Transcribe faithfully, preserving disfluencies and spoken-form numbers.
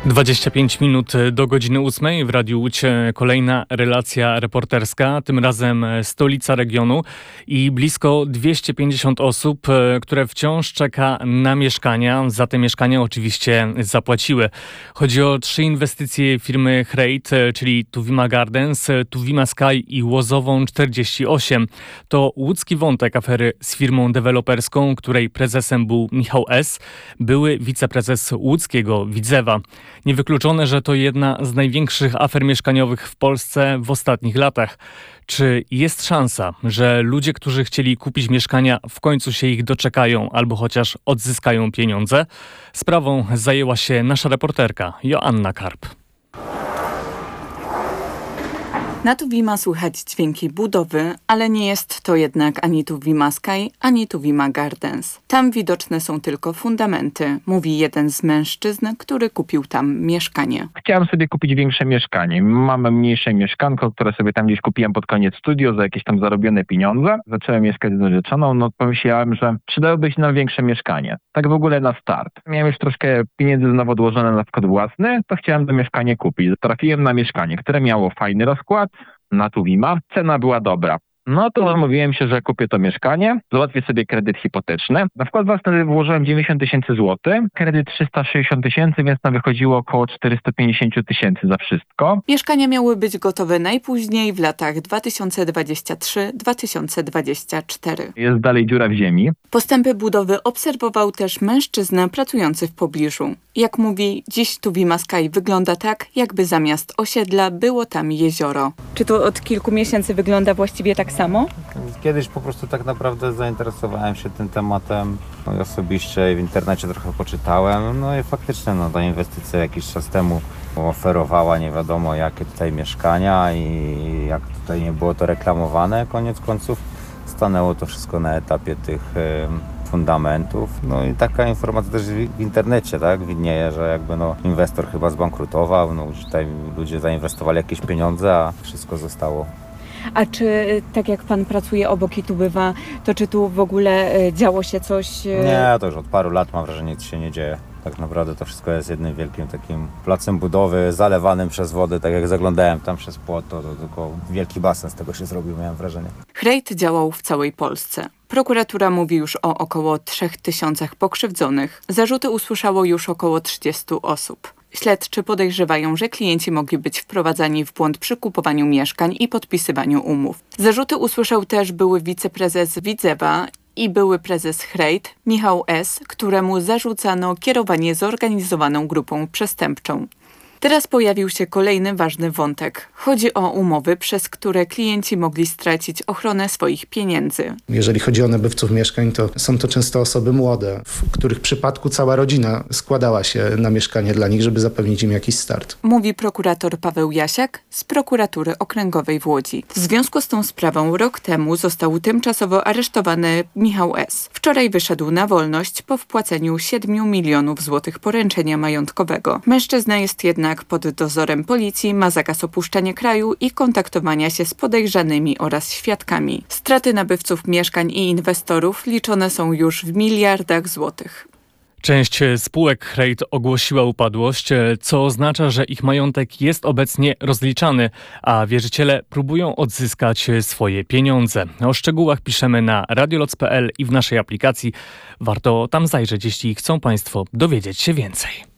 dwadzieścia pięć minut do godziny ósmej. W Radiu Łódź kolejna relacja reporterska, tym razem stolica regionu i blisko dwieście pięćdziesiąt osób, które wciąż czeka na mieszkania. Za te mieszkania oczywiście zapłaciły. Chodzi o trzy inwestycje firmy Hrejt, czyli Tuwima Gardens, Tuwima Sky i Łozową czterdzieści osiem. To łódzki wątek afery z firmą deweloperską, której prezesem był Michał S., były wiceprezes łódzkiego Widzewa. Niewykluczone, że to jedna z największych afer mieszkaniowych w Polsce w ostatnich latach. Czy jest szansa, że ludzie, którzy chcieli kupić mieszkania, w końcu się ich doczekają albo chociaż odzyskają pieniądze? Sprawą zajęła się nasza reporterka Joanna Karp. Na Tuwima słychać dźwięki budowy, ale nie jest to jednak ani Tuwima Sky, ani Tuwima Gardens. Tam widoczne są tylko fundamenty, mówi jeden z mężczyzn, który kupił tam mieszkanie. Chciałem sobie kupić większe mieszkanie. Mamy mniejsze mieszkanko, które sobie tam gdzieś kupiłem pod koniec studiów za jakieś tam zarobione pieniądze. Zacząłem mieszkać z narzeczoną, no pomyślałem, że przydałoby się nam większe mieszkanie. Tak w ogóle na start. Miałem już troszkę pieniędzy znowu odłożone na wkład własny, to chciałem to mieszkanie kupić. Trafiłem na mieszkanie, które miało fajny rozkład, na Tuwima. Cena była dobra. No to zamówiłem się, że kupię to mieszkanie, załatwię sobie kredyt hipoteczny. Na wkład własny włożyłem dziewięćdziesiąt tysięcy złotych, kredyt trzysta sześćdziesiąt tysięcy, więc nam wychodziło około czterysta pięćdziesiąt tysięcy za wszystko. Mieszkania miały być gotowe najpóźniej w latach dwa tysiące dwudziestym trzecim do dwa tysiące dwudziestego czwartego. Jest dalej dziura w ziemi. Postępy budowy obserwował też mężczyzna pracujący w pobliżu. Jak mówi, dziś Tuwima Sky wygląda tak, jakby zamiast osiedla było tam jezioro. Czy to od kilku miesięcy wygląda właściwie tak samo? Kiedyś po prostu tak naprawdę zainteresowałem się tym tematem. No i osobiście w internecie trochę poczytałem. No i faktycznie no, ta inwestycja jakiś czas temu oferowała nie wiadomo jakie tutaj mieszkania i jak tutaj nie było to reklamowane. Koniec końców stanęło to wszystko na etapie tych y, fundamentów. No i taka informacja też w, w internecie, tak, widnieje, że jakby no inwestor chyba zbankrutował, no tutaj ludzie zainwestowali jakieś pieniądze, a wszystko zostało. A czy tak jak pan pracuje obok i tu bywa, to czy tu w ogóle działo się coś? Nie, to już od paru lat mam wrażenie, nic się nie dzieje. Tak naprawdę to wszystko jest jednym wielkim takim placem budowy, zalewanym przez wodę. Tak jak zaglądałem tam przez płot, to, to tylko wielki basen z tego się zrobił, miałem wrażenie. Hrejt działał w całej Polsce. Prokuratura mówi już o około trzech tysiącach pokrzywdzonych. Zarzuty usłyszało już około trzydziestu osób. Śledczy podejrzewają, że klienci mogli być wprowadzani w błąd przy kupowaniu mieszkań i podpisywaniu umów. Zarzuty usłyszał też były wiceprezes Widzewa i były prezes Hrejt, Michał S., któremu zarzucano kierowanie zorganizowaną grupą przestępczą. Teraz pojawił się kolejny ważny wątek. Chodzi o umowy, przez które klienci mogli stracić ochronę swoich pieniędzy. Jeżeli chodzi o nabywców mieszkań, to są to często osoby młode, w których przypadku cała rodzina składała się na mieszkanie dla nich, żeby zapewnić im jakiś start. Mówi prokurator Paweł Jasiak z Prokuratury Okręgowej w Łodzi. W związku z tą sprawą rok temu został tymczasowo aresztowany Michał S. Wczoraj wyszedł na wolność po wpłaceniu siedmiu milionów złotych poręczenia majątkowego. Mężczyzna jest jednak pod dozorem policji, ma zakaz opuszczania kraju i kontaktowania się z podejrzanymi oraz świadkami. Straty nabywców mieszkań i inwestorów liczone są już w miliardach złotych. Część spółek Hrejt ogłosiła upadłość, co oznacza, że ich majątek jest obecnie rozliczany, a wierzyciele próbują odzyskać swoje pieniądze. O szczegółach piszemy na radioloc kropka p l i w naszej aplikacji. Warto tam zajrzeć, jeśli chcą Państwo dowiedzieć się więcej.